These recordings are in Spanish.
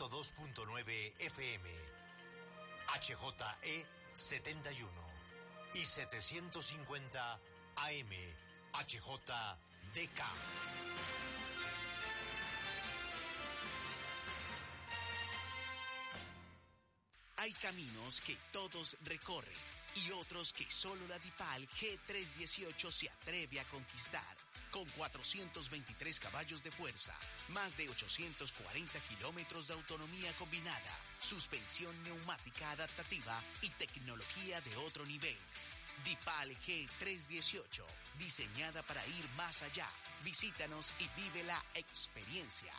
102.9 FM, HJE 71 y 750 AM, HJDK. Hay caminos que todos recorren y otros que solo la DIPAL G318 se atreve a conquistar. Con 423 caballos de fuerza, más de 840 kilómetros de autonomía combinada, suspensión neumática adaptativa y tecnología de otro nivel. DIPAL G318, diseñada para ir más allá. Visítanos y vive la experiencia.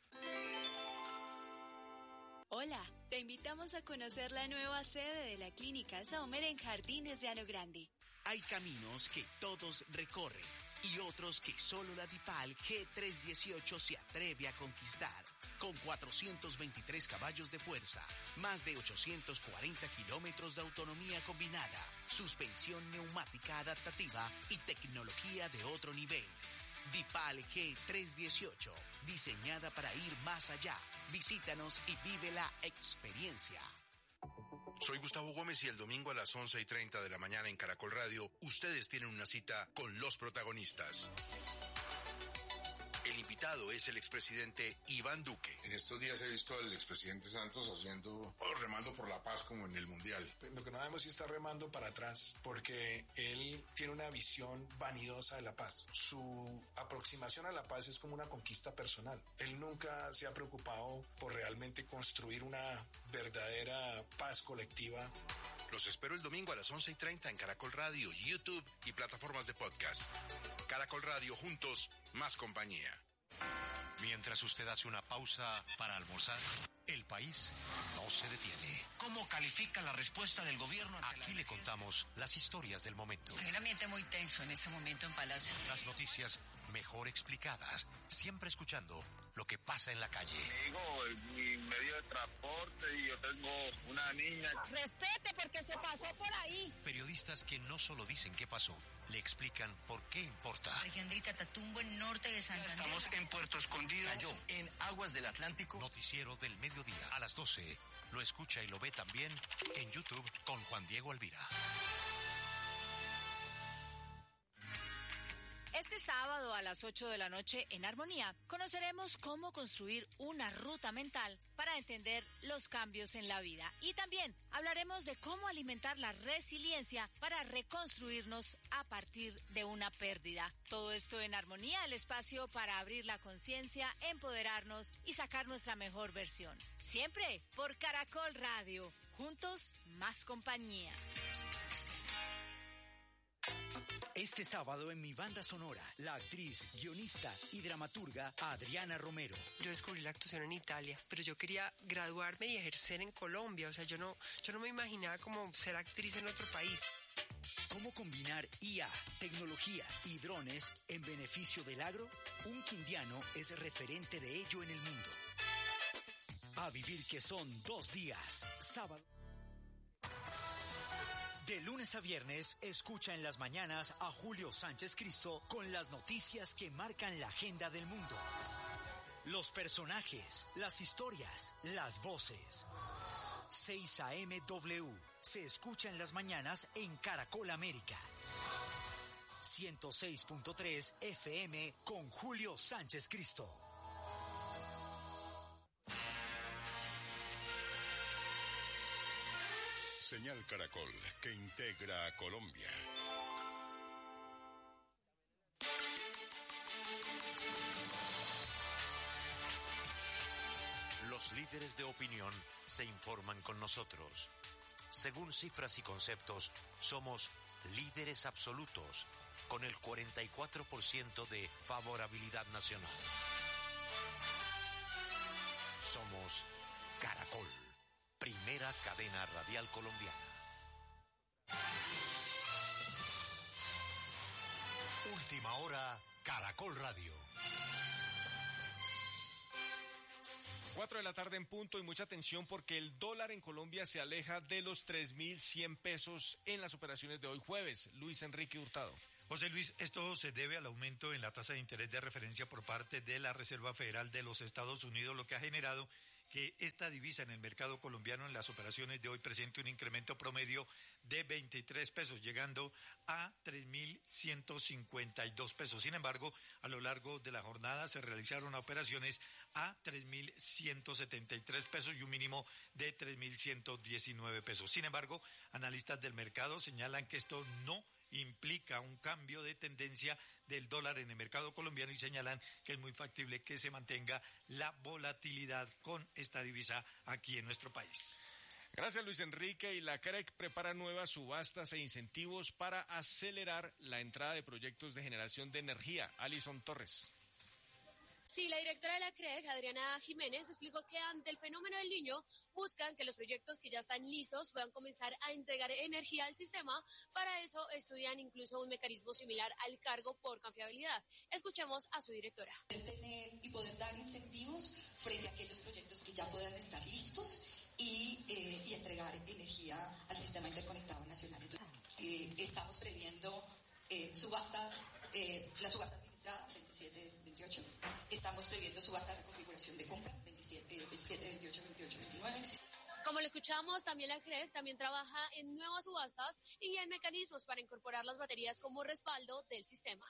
Hola, te invitamos a conocer la nueva sede de la Clínica Saumer en Jardines de Aro Grande. Hay caminos que todos recorren y otros que solo la DIPAL G318 se atreve a conquistar. Con 423 caballos de fuerza, más de 840 kilómetros de autonomía combinada, suspensión neumática adaptativa y tecnología de otro nivel. DIPAL G318, diseñada para ir más allá. Visítanos y vive la experiencia. Soy Gustavo Gómez y el domingo a las 11:30 de la mañana en Caracol Radio, ustedes tienen una cita con los protagonistas. El invitado es el expresidente Iván Duque. En estos días he visto al expresidente Santos remando por la paz como en el Mundial. Lo que no sabemos si está remando para atrás, porque él tiene una visión vanidosa de la paz. Su aproximación a la paz es como una conquista personal. Él nunca se ha preocupado por realmente construir una verdadera paz colectiva. Los espero el domingo a las 11:30 en Caracol Radio, YouTube y plataformas de podcast. Caracol Radio, juntos, más compañía. Mientras usted hace una pausa para almorzar, el país no se detiene. ¿Cómo califica la respuesta del gobierno? Aquí le contamos las historias del momento. Hay un ambiente muy tenso en este momento en Palacio. Las noticias mejor explicadas, siempre escuchando lo que pasa en la calle. Digo, mi medio de transporte y yo tengo una niña. Respete porque se pasó por ahí. Periodistas que no solo dicen qué pasó, le explican por qué importa. Región del Catatumbo, en norte de Santander. Estamos en Puerto Escondido, cayó en aguas del Atlántico. Noticiero del mediodía a las 12. Lo escucha y lo ve también en YouTube con Juan Diego Alvira. Este sábado a las 8 de la noche en Armonía conoceremos cómo construir una ruta mental para entender los cambios en la vida. Y también hablaremos de cómo alimentar la resiliencia para reconstruirnos a partir de una pérdida. Todo esto en Armonía, el espacio para abrir la conciencia, empoderarnos y sacar nuestra mejor versión. Siempre por Caracol Radio. Juntos, más compañía. Este sábado en mi banda sonora, la actriz, guionista y dramaturga Adriana Romero. Yo descubrí la actuación en Italia, pero yo quería graduarme y ejercer en Colombia. O sea, yo no me imaginaba como ser actriz en otro país. ¿Cómo combinar IA, tecnología y drones en beneficio del agro? Un quindiano es referente de ello en el mundo. A vivir que son 2 días, sábado. De lunes a viernes, escucha en las mañanas a Julio Sánchez Cristo con las noticias que marcan la agenda del mundo. Los personajes, las historias, las voces. 6 AM/W se escucha en las mañanas en Caracol América. 106.3 FM con Julio Sánchez Cristo. Señal Caracol, que integra a Colombia. Los líderes de opinión se informan con nosotros. Según cifras y conceptos, somos líderes absolutos, con el 44% de favorabilidad nacional. Somos Caracol, primera cadena radial colombiana. Última hora, Caracol Radio. 4 de la tarde en punto y mucha atención porque el dólar en Colombia se aleja de los 3.100 pesos en las operaciones de hoy jueves. Luis Enrique Hurtado. José Luis, esto se debe al aumento en la tasa de interés de referencia por parte de la Reserva Federal de los Estados Unidos, lo que ha generado que esta divisa en el mercado colombiano en las operaciones de hoy presente un incremento promedio de 23 pesos, llegando a 3.152 pesos. Sin embargo, a lo largo de la jornada se realizaron operaciones a 3.173 pesos y un mínimo de 3.119 pesos. Sin embargo, analistas del mercado señalan que esto no implica un cambio de tendencia del dólar en el mercado colombiano y señalan que es muy factible que se mantenga la volatilidad con esta divisa aquí en nuestro país. Gracias, Luis Enrique. Y la CREC prepara nuevas subastas e incentivos para acelerar la entrada de proyectos de generación de energía. Alison Torres. Sí, la directora de la CREC, Adriana Jiménez, explicó que ante el fenómeno del Niño buscan que los proyectos que ya están listos puedan comenzar a entregar energía al sistema. Para eso estudian incluso un mecanismo similar al cargo por confiabilidad. Escuchemos a su directora. Tener y poder dar incentivos frente a aquellos proyectos que ya puedan estar listos y entregar energía al sistema interconectado nacional. Estamos previendo subastas, la subasta administrada 27-28. Estamos previendo subasta de reconfiguración de compra 27, 28, 28, 29. Como lo escuchamos, también la CREC también trabaja en nuevas subastas y en mecanismos para incorporar las baterías como respaldo del sistema.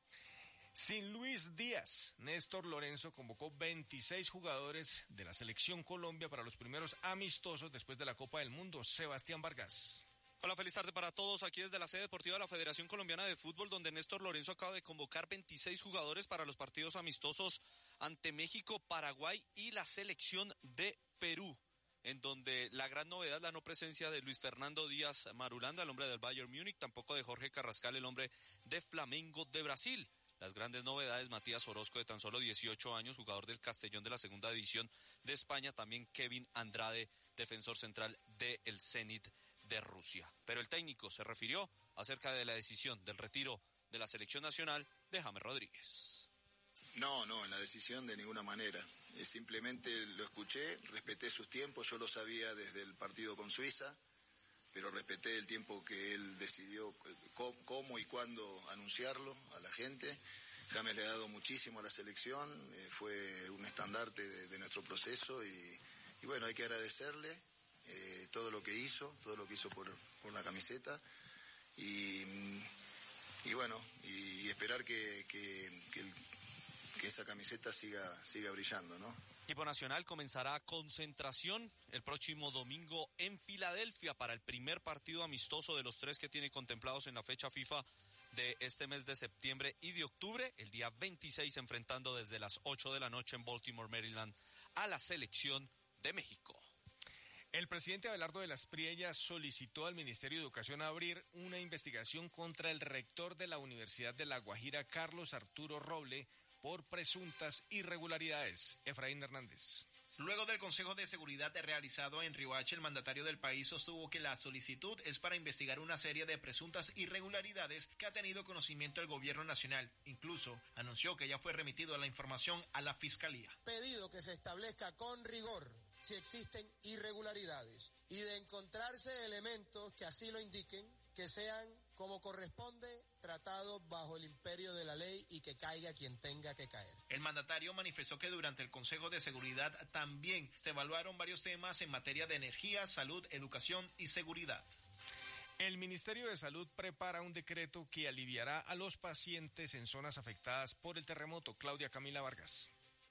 Sin Luis Díaz, Néstor Lorenzo convocó 26 jugadores de la Selección Colombia para los primeros amistosos después de la Copa del Mundo. Sebastián Vargas. Hola, feliz tarde para todos. Aquí desde la sede deportiva de la Federación Colombiana de Fútbol, donde Néstor Lorenzo acaba de convocar 26 jugadores para los partidos amistosos ante México, Paraguay y la selección de Perú, en donde la gran novedad es la no presencia de Luis Fernando Díaz Marulanda, el hombre del Bayern Múnich, tampoco de Jorge Carrascal, el hombre de Flamengo de Brasil. Las grandes novedades, Matías Orozco, de tan solo 18 años, jugador del Castellón de la Segunda División de España, también Kevin Andrade, defensor central del Zenit de Rusia. Pero el técnico se refirió acerca de la decisión del retiro de la selección nacional de James Rodríguez. No, en la decisión de ninguna manera. Simplemente lo escuché, respeté sus tiempos, yo lo sabía desde el partido con Suiza, pero respeté el tiempo que él decidió cómo y cuándo anunciarlo a la gente. James le ha dado muchísimo a la selección, fue un estandarte de nuestro proceso y bueno, hay que agradecerle todo lo que hizo por la camiseta y bueno, y esperar que esa camiseta siga brillando, ¿no? El equipo nacional comenzará concentración el próximo domingo en Filadelfia para el primer partido amistoso de los 3 que tiene contemplados en la fecha FIFA de este mes de septiembre y de octubre, el día 26, enfrentando desde las 8 de la noche en Baltimore, Maryland, a la selección de México. El presidente Abelardo de las Priellas solicitó al Ministerio de Educación abrir una investigación contra el rector de la Universidad de La Guajira, Carlos Arturo Roble, por presuntas irregularidades. Efraín Hernández. Luego del Consejo de Seguridad realizado en Riohacha, el mandatario del país sostuvo que la solicitud es para investigar una serie de presuntas irregularidades que ha tenido conocimiento el gobierno nacional. Incluso anunció que ya fue remitido la información a la Fiscalía. Pedido que se establezca con rigor si existen irregularidades y de encontrarse elementos que así lo indiquen, que sean como corresponde, tratados bajo el imperio de la ley y que caiga quien tenga que caer. El mandatario manifestó que durante el Consejo de Seguridad también se evaluaron varios temas en materia de energía, salud, educación y seguridad. El Ministerio de Salud prepara un decreto que aliviará a los pacientes en zonas afectadas por el terremoto. Claudia Camila Vargas.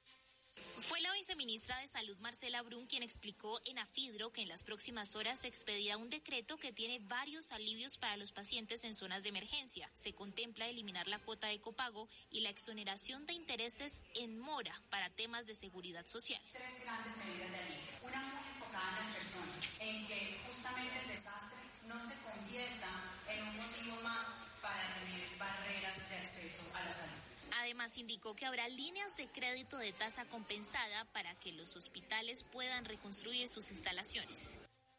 Fue la viceministra de Salud, Marcela Brun, quien explicó en Afidro que en las próximas horas se expedirá un decreto que tiene varios alivios para los pacientes en zonas de emergencia. Se contempla eliminar la cuota de copago y la exoneración de intereses en mora para temas de seguridad social. 3 grandes medidas de alivio. Una muy enfocada en las personas, en que justamente el desastre no se convierta en un motivo más para tener barreras de acceso a la salud. Además, indicó que habrá líneas de crédito de tasa compensada para que los hospitales puedan reconstruir sus instalaciones.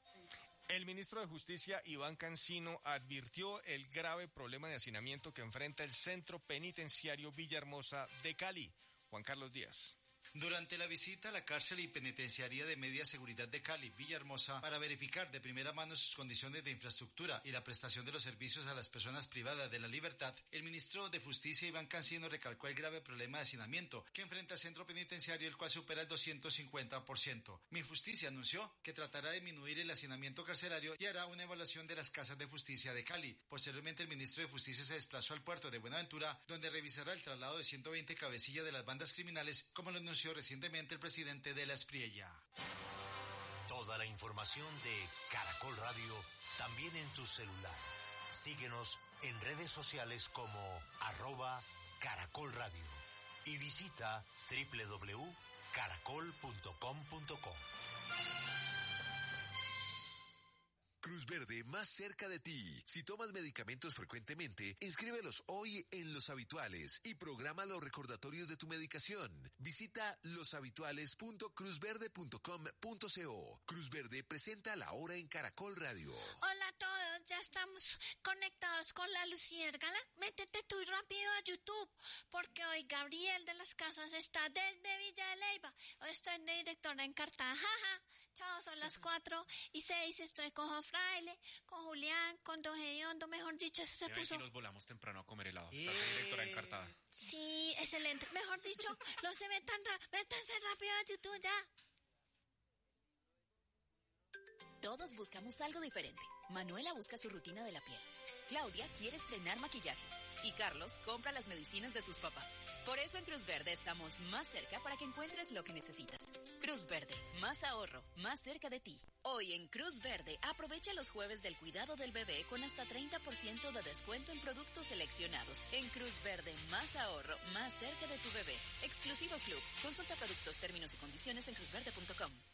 El ministro de Justicia, Iván Cancino, advirtió el grave problema de hacinamiento que enfrenta el Centro Penitenciario Villahermosa de Cali. Juan Carlos Díaz. Durante la visita a la cárcel y penitenciaría de media seguridad de Cali, Villahermosa, para verificar de primera mano sus condiciones de infraestructura y la prestación de los servicios a las personas privadas de la libertad, el ministro de Justicia, Iván Cancino, recalcó el grave problema de hacinamiento que enfrenta el centro penitenciario, el cual supera el 250%. Minjusticia anunció que tratará de disminuir el hacinamiento carcelario y hará una evaluación de las casas de justicia de Cali. Posteriormente, el ministro de Justicia se desplazó al puerto de Buenaventura, donde revisará el traslado de 120 cabecillas de las bandas criminales, como lo anunció recientemente el presidente de la Espriella. Toda la información de Caracol Radio también en tu celular. Síguenos en redes sociales como @Caracol Radio y visita www.caracol.com.co. Cruz Verde, más cerca de ti. Si tomas medicamentos frecuentemente, inscríbelos hoy en Los Habituales y programa los recordatorios de tu medicación. Visita loshabituales.cruzverde.com.co. Cruz Verde presenta La Hora en Caracol Radio. Hola a todos, ya estamos conectados con la luciérgala. Métete tú rápido a YouTube, porque hoy Gabriel de las Casas está desde Villa de Leyva. Hoy estoy de directora encartada. Jaja. Chao, son las 4:06, estoy con Fraile, con Julián, con Don Hediondo, mejor dicho, eso se puso. Si nos volamos temprano a comer helado. Está de directora encartada. Sí, excelente. Mejor dicho, no se métanse rápido a YouTube ya. Todos buscamos algo diferente. Manuela busca su rutina de la piel. Claudia quiere estrenar maquillaje. Y Carlos compra las medicinas de sus papás. Por eso en Cruz Verde estamos más cerca para que encuentres lo que necesitas. Cruz Verde, más ahorro, más cerca de ti. Hoy en Cruz Verde, aprovecha los jueves del cuidado del bebé con hasta 30% de descuento en productos seleccionados. En Cruz Verde, más ahorro, más cerca de tu bebé. Exclusivo Club. Consulta productos, términos y condiciones en cruzverde.com.